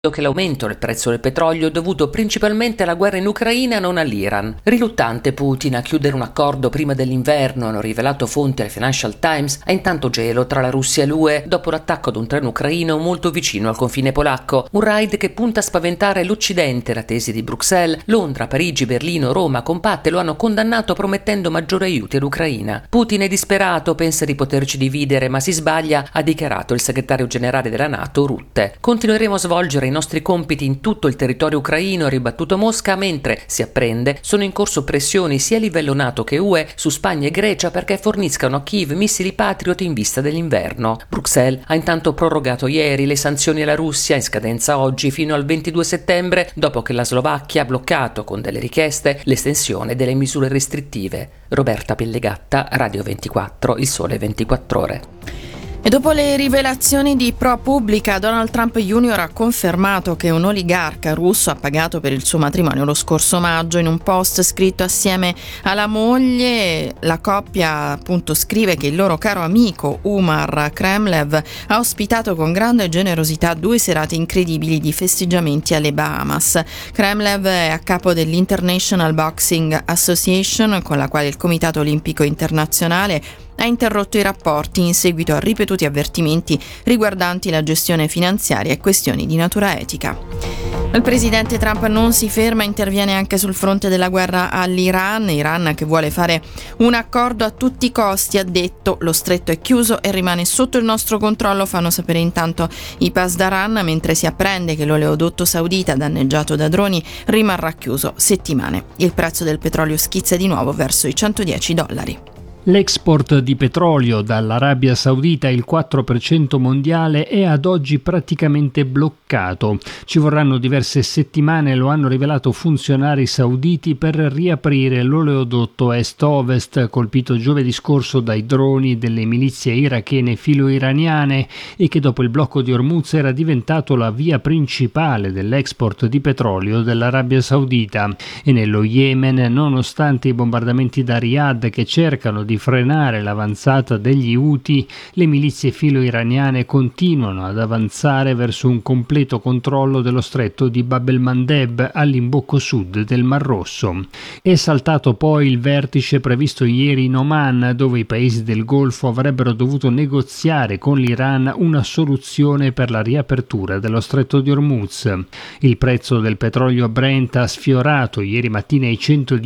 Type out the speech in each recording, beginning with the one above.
che l'aumento del prezzo del petrolio è dovuto principalmente alla guerra in Ucraina e non all'Iran. Riluttante Putin a chiudere un accordo prima dell'inverno, hanno rivelato fonti al Financial Times, ha intanto gelo tra la Russia e l'UE dopo l'attacco ad un treno ucraino molto vicino al confine polacco, un raid che punta a spaventare l'Occidente. La tesi di Bruxelles, Londra, Parigi, Berlino, Roma, compatte lo hanno condannato promettendo maggiori aiuti all'Ucraina. Putin è disperato, pensa di poterci dividere, ma si sbaglia, ha dichiarato il segretario generale della NATO Rutte. Continueremo a svolgere i nostri compiti in tutto il territorio ucraino, ha ribattuto Mosca, mentre, si apprende, sono in corso pressioni sia a livello NATO che UE su Spagna e Grecia perché forniscano a Kiev missili Patriot in vista dell'inverno. Bruxelles ha intanto prorogato ieri le sanzioni alla Russia in scadenza oggi fino al 22 settembre, dopo che la Slovacchia ha bloccato con delle richieste l'estensione delle misure restrittive. Roberta Pellegatta, Radio 24, Il Sole 24 Ore. E dopo le rivelazioni di ProPublica, Donald Trump Jr. ha confermato che un oligarca russo ha pagato per il suo matrimonio lo scorso maggio. In un post scritto assieme alla moglie, la coppia appunto scrive che il loro caro amico Umar Kremlev ha ospitato con grande generosità 2 serate incredibili di festeggiamenti alle Bahamas. Kremlev è a capo dell'International Boxing Association, con la quale il Comitato Olimpico Internazionale ha interrotto i rapporti in seguito a ripetuti avvertimenti riguardanti la gestione finanziaria e questioni di natura etica. Il presidente Trump non si ferma, interviene anche sul fronte della guerra all'Iran. Iran che vuole fare un accordo a tutti i costi, ha detto. Lo stretto è chiuso e rimane sotto il nostro controllo, fanno sapere intanto i Pasdaran, mentre si apprende che l'oleodotto saudita danneggiato da droni rimarrà chiuso settimane. Il prezzo del petrolio schizza di nuovo verso i $110. L'export di petrolio dall'Arabia Saudita, il 4% mondiale, è ad oggi praticamente bloccato. Ci vorranno diverse settimane, lo hanno rivelato funzionari sauditi, per riaprire l'oleodotto est-ovest colpito giovedì scorso dai droni delle milizie irachene filo-iraniane e che dopo il blocco di Hormuz era diventato la via principale dell'export di petrolio dell'Arabia Saudita. E nello Yemen, nonostante i bombardamenti da Riyadh che cercano di frenare l'avanzata degli Houthi, le milizie filo-iraniane continuano ad avanzare verso un completo controllo dello stretto di Bab el-Mandeb all'imbocco sud del Mar Rosso. È saltato poi il vertice previsto ieri in Oman, dove i paesi del Golfo avrebbero dovuto negoziare con l'Iran una soluzione per la riapertura dello stretto di Hormuz. Il prezzo del petrolio Brent ha sfiorato ieri mattina i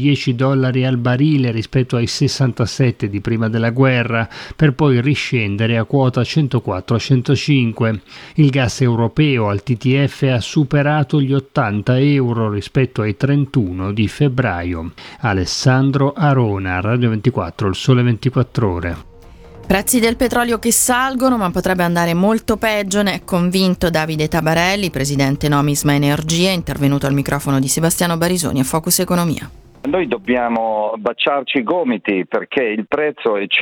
$110 al barile rispetto ai 67 di prima della guerra, per poi riscendere a quota 104-105. Il gas europeo al TTF ha superato gli €80 rispetto ai 31 di febbraio. Alessandro Arona, Radio 24, Il Sole 24 Ore. Prezzi del petrolio che salgono, ma potrebbe andare molto peggio, ne è convinto Davide Tabarelli, presidente Nomisma Energia, intervenuto al microfono di Sebastiano Barisoni a Focus Economia. Noi dobbiamo baciarci i gomiti perché il prezzo è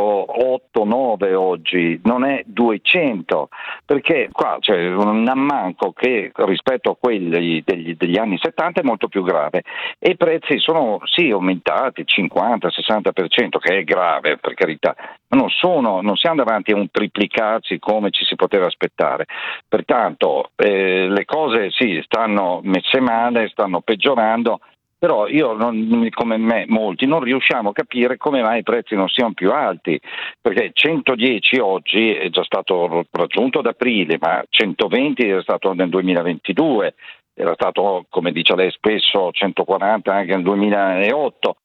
108-9 oggi, non è 200, perché qua c'è un ammanco che rispetto a quelli degli anni 70 è molto più grave e i prezzi sono sì aumentati 50-60%, che è grave per carità, ma non siamo davanti a un triplicarsi come ci si poteva aspettare. Pertanto le cose sì stanno messe male, stanno peggiorando. Però io, come me, molti, non riusciamo a capire come mai i prezzi non siano più alti, perché 110 oggi è già stato raggiunto ad aprile, ma 120 era stato nel 2022, era stato, come dice lei spesso, 140 anche nel 2008.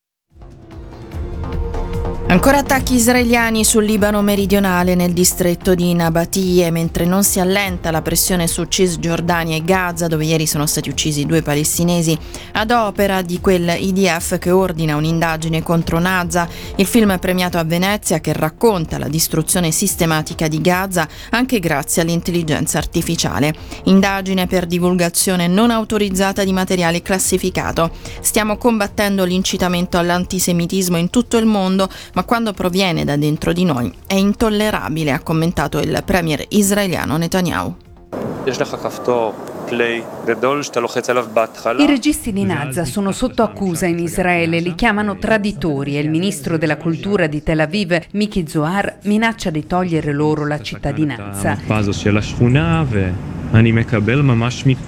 Ancora attacchi israeliani sul Libano meridionale, nel distretto di Nabatie, mentre non si allenta la pressione su Cisgiordania e Gaza, dove ieri sono stati uccisi 2 palestinesi ad opera di quel IDF che ordina un'indagine contro Naza, il film premiato a Venezia che racconta la distruzione sistematica di Gaza anche grazie all'intelligenza artificiale. Indagine per divulgazione non autorizzata di materiale classificato. Stiamo combattendo l'incitamento all'antisemitismo in tutto il mondo, ma quando proviene da dentro di noi è intollerabile, ha commentato il premier israeliano Netanyahu. I registi di Naza sono sotto accusa in Israele, li chiamano traditori e il ministro della cultura di Tel Aviv, Miki Zohar, minaccia di togliere loro la cittadinanza. אני מקבל ממש